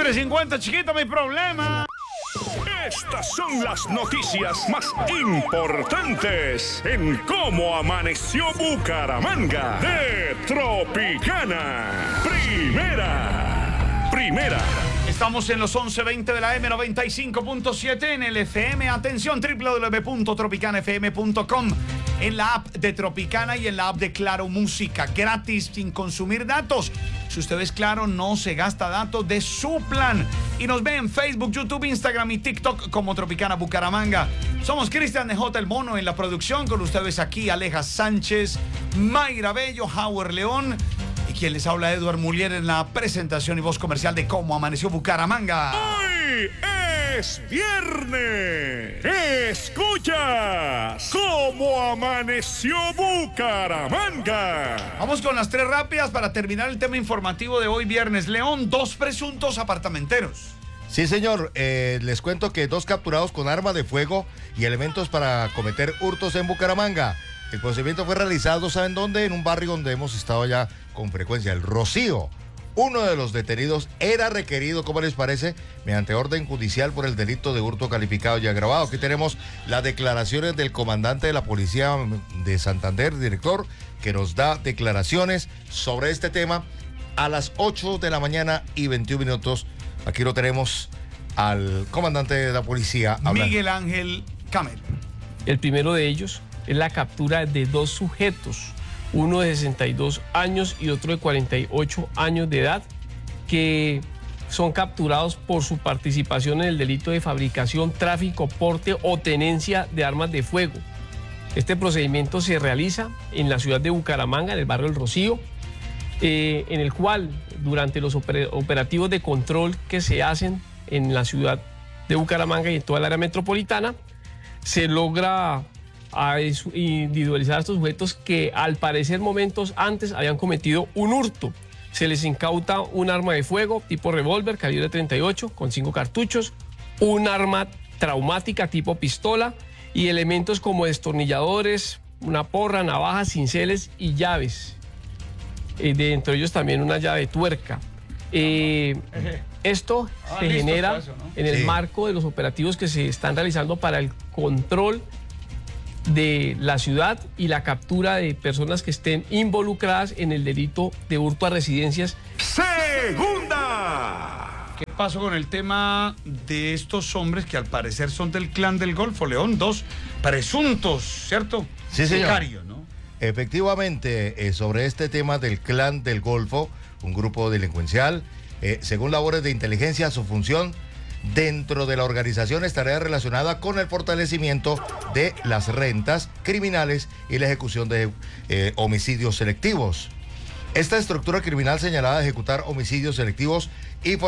7:50, chiquito, mi problema. Estas son las noticias más importantes en cómo amaneció Bucaramanga de Tropicana. Primera. Estamos en los 11:20 de la M95.7 en el FM. Atención, www.tropicanafm.com. En la app de Tropicana y en la app de Claro Música. Gratis, sin consumir datos. Si usted es Claro, no se gasta datos de su plan. Y nos ve en Facebook, YouTube, Instagram y TikTok como Tropicana Bucaramanga. Somos Cristian DJ, el mono en la producción. Con ustedes aquí, Aleja Sánchez, Mayra Bello, Howard León. Y quien les habla, Eduard Mulier, en la presentación y voz comercial de Cómo Amaneció Bucaramanga. Hoy es viernes. Escuchas Cómo Amaneció Bucaramanga. Vamos con las 3 rápidas para terminar el tema informativo de hoy viernes. León, 2 presuntos apartamenteros. Sí, señor. Les cuento que 2 capturados con arma de fuego y elementos para cometer hurtos en Bucaramanga. El procedimiento fue realizado, ¿saben dónde? En un barrio donde hemos estado ya con frecuencia, el Rocío. Uno de los detenidos era requerido, ¿cómo les parece?, mediante orden judicial por el delito de hurto calificado y agravado. Aquí tenemos las declaraciones del comandante de la Policía de Santander, director, que nos da declaraciones sobre este tema a las 8 de la mañana y 21 minutos. Aquí lo tenemos al comandante de la policía. Miguel Ángel Camel. El primero de ellos es la captura de 2 sujetos, uno de 62 años y otro de 48 años de edad, que son capturados por su participación en el delito de fabricación, tráfico, porte o tenencia de armas de fuego. Este procedimiento se realiza en la ciudad de Bucaramanga, en el barrio El Rocío, en el cual, durante los operativos de control que se hacen en la ciudad de Bucaramanga y en toda el área metropolitana, se logra a individualizar a estos sujetos que al parecer momentos antes habían cometido un hurto. Se les incauta un arma de fuego tipo revólver calibre 38 con 5 cartuchos, un arma traumática tipo pistola y elementos como destornilladores, una porra, navajas, cinceles y llaves. Dentro de ellos también una llave de tuerca. Esto se genera en el marco de los operativos que se están realizando para el control de la ciudad y la captura de personas que estén involucradas en el delito de hurto a residencias. Segunda. ¿Qué pasó con el tema de estos hombres que al parecer son del clan del Golfo, León? 2 presuntos, ¿cierto? Sí, señor. Sicarios, ¿no? Efectivamente, sobre este tema del clan del Golfo, un grupo delincuencial, según labores de inteligencia, su función dentro de la organización estaría relacionada con el fortalecimiento de las rentas criminales y la ejecución de homicidios selectivos. Esta estructura criminal señalada de ejecutar homicidios selectivos y